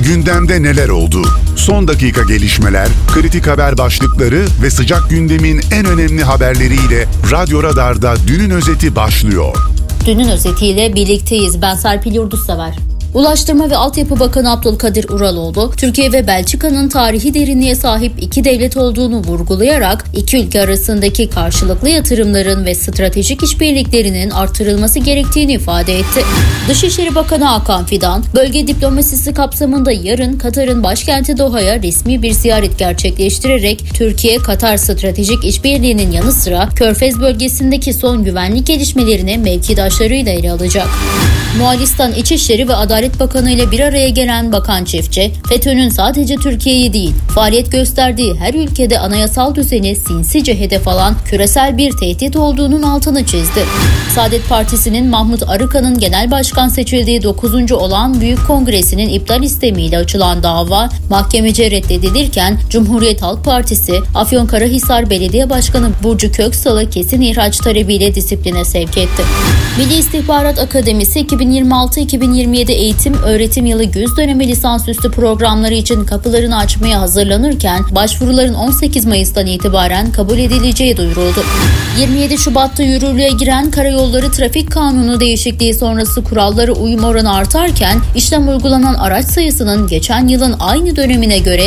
Gündemde neler oldu? Son dakika gelişmeler, kritik haber başlıkları ve sıcak gündemin en önemli haberleriyle Radyo Radar'da Dünün Özeti başlıyor. Dünün özetiyle birlikteyiz. Ben Serpil Yurdussever. Ulaştırma ve Altyapı Bakanı Abdülkadir Uraloğlu, Türkiye ve Belçika'nın tarihi derinliğe sahip iki devlet olduğunu vurgulayarak iki ülke arasındaki karşılıklı yatırımların ve stratejik işbirliklerinin artırılması gerektiğini ifade etti. Dışişleri Bakanı Hakan Fidan, bölge diplomasisi kapsamında yarın Katar'ın başkenti Doha'ya resmi bir ziyaret gerçekleştirerek Türkiye-Katar stratejik işbirliğinin yanı sıra Körfez bölgesindeki son güvenlik gelişmelerini mevkidaşlarıyla ele alacak. Moğolistan İçişleri ve Adalet Bakanı ile bir araya gelen Bakan Çiftçi, FETÖ'nün sadece Türkiye'yi değil, faaliyet gösterdiği her ülkede anayasal düzeni sinsice hedef alan küresel bir tehdit olduğunun altını çizdi. Saadet Partisi'nin Mahmut Arıkan'ın genel başkan seçildiği 9. olağan büyük kongresinin iptal istemiyle açılan dava mahkemece reddedilirken Cumhuriyet Halk Partisi, Afyonkarahisar Belediye Başkanı Burcu Köksal'ı kesin ihraç talebiyle disipline sevk etti. Milli İstihbarat Akademisi 2026-2027 eğitim öğretim yılı güz dönemi lisansüstü programları için kapılarını açmaya hazırlanırken başvuruların 18 Mayıs'tan itibaren kabul edileceği duyuruldu. 27 Şubat'ta yürürlüğe giren Karayolları Trafik Kanunu değişikliği sonrası kurallara uyum oranı artarken işlem uygulanan araç sayısının geçen yılın aynı dönemine göre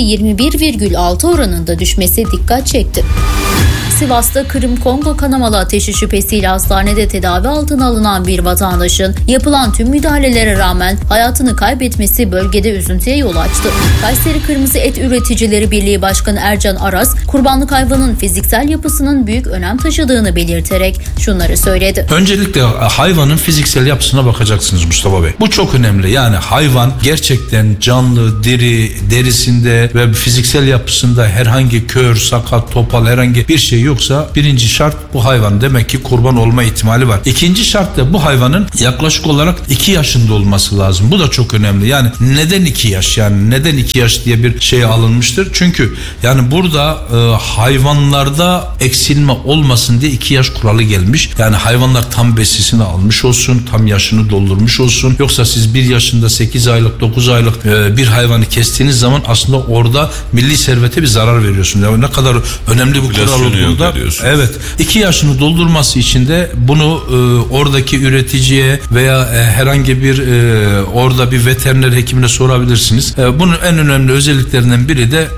%21,6 oranında düşmesi dikkat çekti. Sivas'ta Kırım-Kongo kanamalı ateşi şüphesiyle hastanede tedavi altına alınan bir vatandaşın yapılan tüm müdahalelere rağmen hayatını kaybetmesi bölgede üzüntüye yol açtı. Kayseri Kırmızı Et Üreticileri Birliği Başkanı Ercan Aras, kurbanlık hayvanın fiziksel yapısının büyük önem taşıdığını belirterek şunları söyledi. Öncelikle hayvanın fiziksel yapısına bakacaksınız Mustafa Bey. Bu çok önemli. Yani hayvan gerçekten canlı, diri, derisinde ve fiziksel yapısında herhangi kör, sakat, topal herhangi bir şey yoksa birinci şart bu hayvan demek ki kurban olma ihtimali var. İkinci şart da bu hayvanın yaklaşık olarak 2 yaşında olması lazım. Bu da çok önemli. Yani neden 2 yaş? Yani neden 2 yaş diye bir şey alınmıştır? Çünkü yani burada hayvanlarda eksilme olmasın diye 2 yaş kuralı gelmiş. Yani hayvanlar tam besisini almış olsun, tam yaşını doldurmuş olsun. Yoksa siz 1 yaşında 8 aylık, 9 aylık bir hayvanı kestiğiniz zaman aslında orada milli servete bir zarar veriyorsun. Yani ne kadar önemli bu kural olduğunda. Evet. 2 yaşını doldurması için de bunu oradaki üreticiye veya herhangi bir orada bir veteriner hekimine sorabilirsiniz. Bunun en önemli özelliklerinden biri de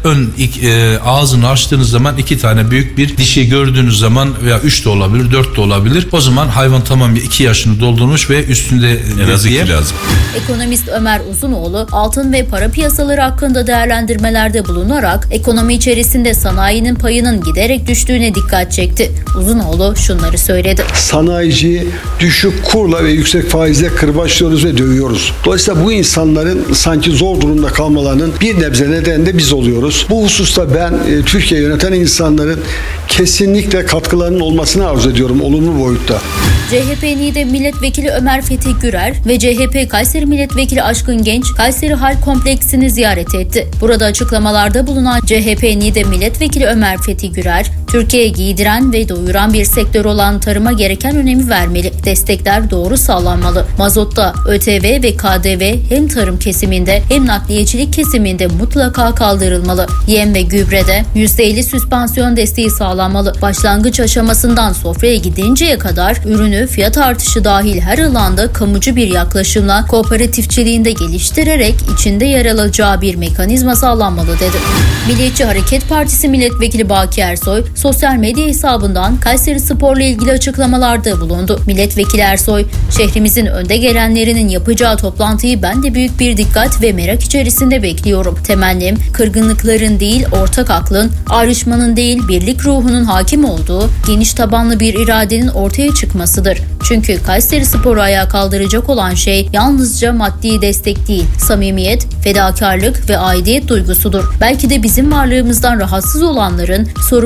ağzını açtığınız zaman 2 tane büyük bir dişi gördüğünüz zaman veya 3 de olabilir, 4 de olabilir. O zaman hayvan tamam 2 yaşını doldurmuş ve üstünde en az 2 lazım. Ekonomist Ömer Uzunoğlu altın ve para piyasaları hakkında değerlendirmelerde bulunarak ekonomi içerisinde sanayinin payının giderek düştüğüne dikkat çekti. Uzunoğlu şunları söyledi. Sanayiciyi düşük kurla ve yüksek faizle kırbaçlıyoruz ve dövüyoruz. Dolayısıyla bu insanların sanki zor durumda kalmalarının bir nebze nedeni de biz oluyoruz. Bu hususta ben Türkiye yöneten insanların kesinlikle katkılarının olmasını arzu ediyorum olumlu boyutta. CHP Niğde Milletvekili Ömer Fethi Gürer ve CHP Kayseri Milletvekili Aşkın Genç Kayseri Harp Kompleksini ziyaret etti. Burada açıklamalarda bulunan CHP Niğde Milletvekili Ömer Fethi Gürer, Türkiye'ye giydiren ve doyuran bir sektör olan tarıma gereken önemi vermeli. Destekler doğru sağlanmalı. Mazotta ÖTV ve KDV hem tarım kesiminde hem nakliyecilik kesiminde mutlaka kaldırılmalı. Yem ve gübrede %50 süspansiyon desteği sağlanmalı. Başlangıç aşamasından sofraya gidinceye kadar ürünü fiyat artışı dahil her alanda kamucu bir yaklaşımla kooperatifçiliğinde geliştirerek içinde yer alacağı bir mekanizma sağlanmalı dedi. Milliyetçi Hareket Partisi Milletvekili Baki Ersoy sosyal medya hesabından Kayseri Spor'la ilgili açıklamalarda bulundu. Milletvekili Ersoy, şehrimizin önde gelenlerinin yapacağı toplantıyı ben de büyük bir dikkat ve merak içerisinde bekliyorum. Temennim kırgınlıkların değil ortak aklın, ayrışmanın değil birlik ruhunun hakim olduğu geniş tabanlı bir iradenin ortaya çıkmasıdır. Çünkü Kayseri Spor'u ayağa kaldıracak olan şey yalnızca maddi destek değil, samimiyet, fedakarlık ve aidiyet duygusudur. Belki de bizim varlığımızdan rahatsız olanların sorumluluk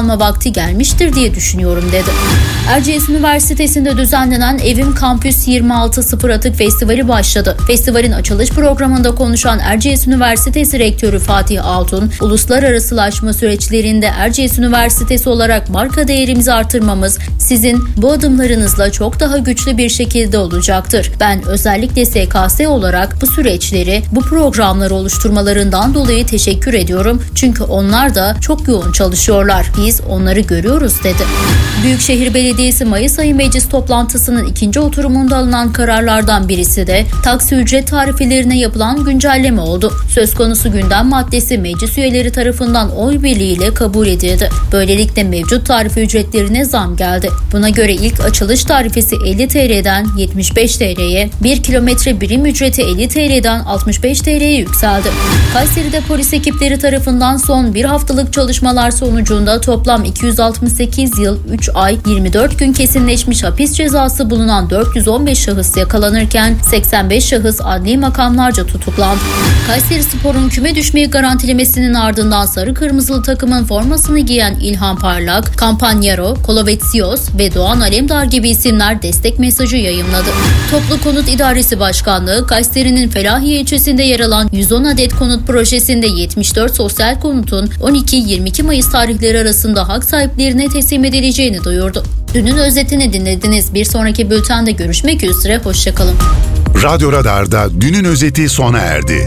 alma vakti gelmiştir diye düşünüyorum dedi. Erciyes Üniversitesi'nde düzenlenen Evim Kampüs 26.0 Atık Festivali başladı. Festivalin açılış programında konuşan Erciyes Üniversitesi Rektörü Fatih Altun, uluslararasılaşma süreçlerinde Erciyes Üniversitesi olarak marka değerimizi artırmamız sizin bu adımlarınızla çok daha güçlü bir şekilde olacaktır. Ben özellikle SKS olarak bu süreçleri, bu programları oluşturmalarından dolayı teşekkür ediyorum. Çünkü onlar da çok yoğun çalışıyorlar. Biz onları görüyoruz dedi. Büyükşehir Belediyesi Mayıs ayı meclis toplantısının ikinci oturumunda alınan kararlardan birisi de taksi ücret tarifelerine yapılan güncelleme oldu. Söz konusu gündem maddesi meclis üyeleri tarafından oy birliğiyle kabul edildi. Böylelikle mevcut tarife ücretlerine zam geldi. Buna göre ilk açılış tarifesi 50 TL'den 75 TL'ye, 1 kilometre birim ücreti 50 TL'den 65 TL'ye yükseldi. Kayseri'de polis ekipleri tarafından son bir haftalık çalışmalar sonucunda toplam 268 yıl 3 ay 24 gün kesinleşmiş hapis cezası bulunan 415 şahıs yakalanırken 85 şahıs adli makamlarca tutuklandı. Kayserispor'un küme düşmeyi garantilemesinin ardından sarı kırmızılı takımın formasını giyen İlhan Parlak, Campagnaro, Kolovetsios ve Doğan Alemdar gibi isimler destek mesajı yayımladı. Toplu Konut İdaresi Başkanlığı, Kayseri'nin Felahiye ilçesinde yer alan 110 adet konut projesinde 74 sosyal konutun 12-22 Mayıs tarihleri arasında hak sahiplerine teslim edileceğini duyurdu. Dünün özetini dinlediniz. Bir sonraki bültende görüşmek üzere. Hoşçakalın. Radyo Radar'da dünün özeti sona erdi.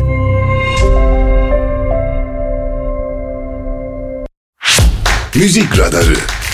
Müzik Radarı.